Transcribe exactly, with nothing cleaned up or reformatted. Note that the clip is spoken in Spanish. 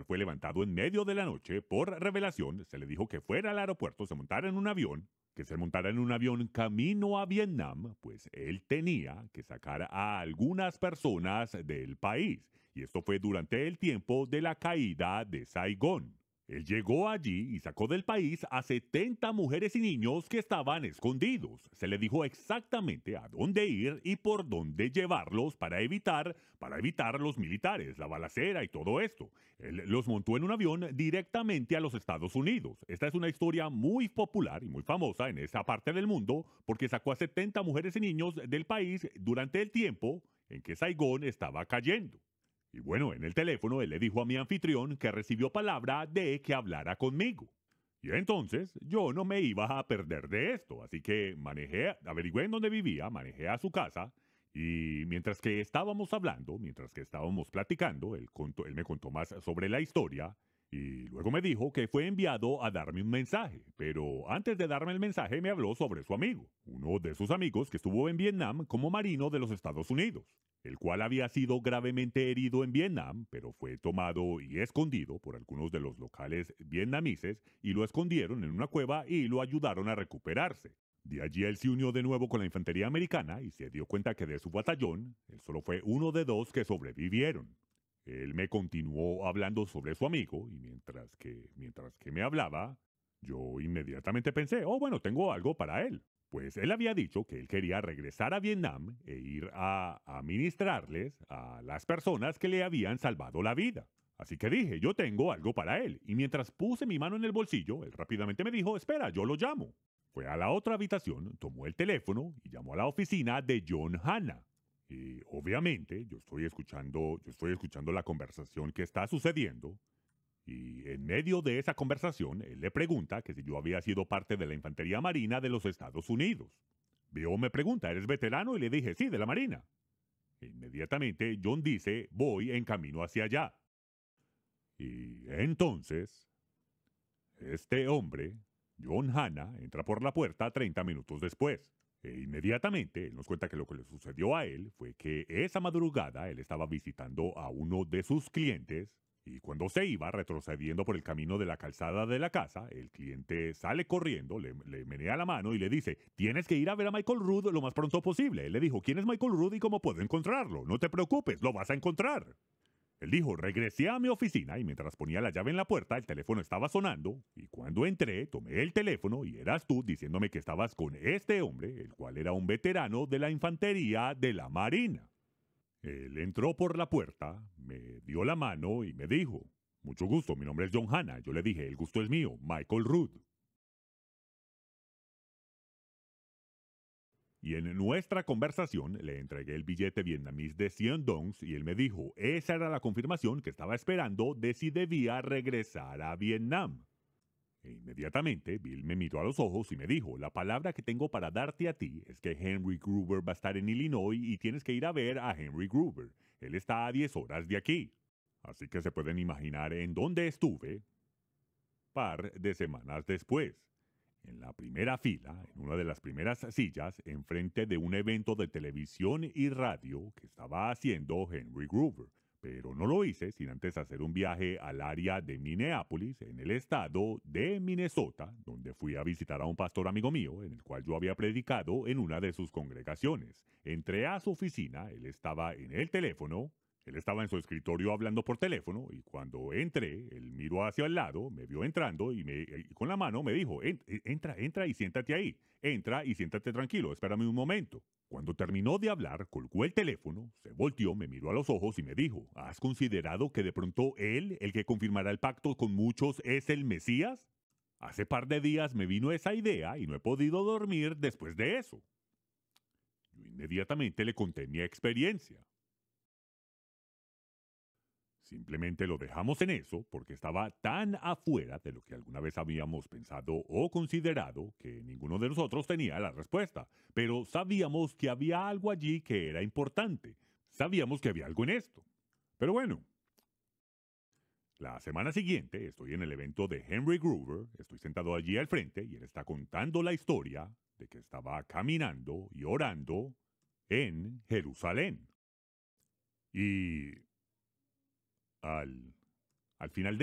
fue levantado en medio de la noche. Por revelación, se le dijo que fuera al aeropuerto, se montara en un avión, que se montara en un avión camino a Vietnam, pues él tenía que sacar a algunas personas del país. Y esto fue durante el tiempo de la caída de Saigón. Él llegó allí y sacó del país a setenta mujeres y niños que estaban escondidos. Se le dijo exactamente a dónde ir y por dónde llevarlos para evitar, para evitar los militares, la balacera y todo esto. Él los montó en un avión directamente a los Estados Unidos. Esta es una historia muy popular y muy famosa en esa parte del mundo porque sacó a setenta mujeres y niños del país durante el tiempo en que Saigón estaba cayendo. Y bueno, en el teléfono él le dijo a mi anfitrión que recibió palabra de que hablara conmigo. Y entonces yo no me iba a perder de esto, así que manejé, averigüé en dónde vivía, manejé a su casa y mientras que estábamos hablando, mientras que estábamos platicando, él, contó, él me contó más sobre la historia y luego me dijo que fue enviado a darme un mensaje, pero antes de darme el mensaje me habló sobre su amigo, uno de sus amigos que estuvo en Vietnam como marino de los Estados Unidos, el cual había sido gravemente herido en Vietnam, pero fue tomado y escondido por algunos de los locales vietnamitas y lo escondieron en una cueva y lo ayudaron a recuperarse. De allí él se unió de nuevo con la infantería americana y se dio cuenta que de su batallón, él solo fue uno de dos que sobrevivieron. Él me continuó hablando sobre su amigo y mientras que, mientras que me hablaba, yo inmediatamente pensé, oh bueno, tengo algo para él. Pues él había dicho que él quería regresar a Vietnam e ir a administrarles a las personas que le habían salvado la vida. Así que dije, yo tengo algo para él. Y mientras puse mi mano en el bolsillo, él rápidamente me dijo, espera, yo lo llamo. Fue a la otra habitación, tomó el teléfono y llamó a la oficina de John Hanna. Y obviamente yo estoy escuchando, yo estoy escuchando la conversación que está sucediendo. Y en medio de esa conversación, él le pregunta que si yo había sido parte de la Infantería Marina de los Estados Unidos. Veo me pregunta, ¿eres veterano? Y le dije, sí, de la Marina. E inmediatamente John dice, voy en camino hacia allá. Y entonces, este hombre, John Hanna, entra por la puerta treinta minutos después. E inmediatamente él nos cuenta que lo que le sucedió a él fue que esa madrugada él estaba visitando a uno de sus clientes. Y cuando se iba retrocediendo por el camino de la calzada de la casa, el cliente sale corriendo, le, le menea la mano y le dice, tienes que ir a ver a Michael Rood lo más pronto posible. Él le dijo, ¿quién es Michael Rood y cómo puedo encontrarlo? No te preocupes, lo vas a encontrar. Él dijo, regresé a mi oficina y mientras ponía la llave en la puerta, el teléfono estaba sonando y cuando entré, tomé el teléfono y eras tú diciéndome que estabas con este hombre, el cual era un veterano de la infantería de la Marina. Él entró por la puerta, me dio la mano y me dijo, mucho gusto, mi nombre es John Hanna. Yo le dije, el gusto es mío, Michael Rood. Y en nuestra conversación le entregué el billete vietnamís de cien dongs y él me dijo, esa era la confirmación que estaba esperando de si debía regresar a Vietnam. E inmediatamente Bill me miró a los ojos y me dijo, la palabra que tengo para darte a ti es que Henry Gruber va a estar en Illinois y tienes que ir a ver a Henry Gruber. Él está a diez horas de aquí. Así que se pueden imaginar en dónde estuve par de semanas después. En la primera fila, en una de las primeras sillas, enfrente de un evento de televisión y radio que estaba haciendo Henry Gruber. Pero no lo hice sin antes hacer un viaje al área de Minneapolis, en el estado de Minnesota, donde fui a visitar a un pastor amigo mío, en el cual yo había predicado en una de sus congregaciones. Entré a su oficina, él estaba en el teléfono, él estaba en su escritorio hablando por teléfono, y cuando entré, él miró hacia el lado, me vio entrando y, me, y con la mano me dijo, entra, entra y siéntate ahí, entra y siéntate tranquilo, espérame un momento. Cuando terminó de hablar, colgó el teléfono, se volteó, me miró a los ojos y me dijo, ¿has considerado que de pronto él, el que confirmará el pacto con muchos, es el Mesías? Hace par de días me vino esa idea y no he podido dormir después de eso. Yo inmediatamente le conté mi experiencia. Simplemente lo dejamos en eso porque estaba tan afuera de lo que alguna vez habíamos pensado o considerado que ninguno de nosotros tenía la respuesta. Pero sabíamos que había algo allí que era importante. Sabíamos que había algo en esto. Pero bueno, la semana siguiente estoy en el evento de Henry Gruber, estoy sentado allí al frente y él está contando la historia de que estaba caminando y orando en Jerusalén. Y al, al final de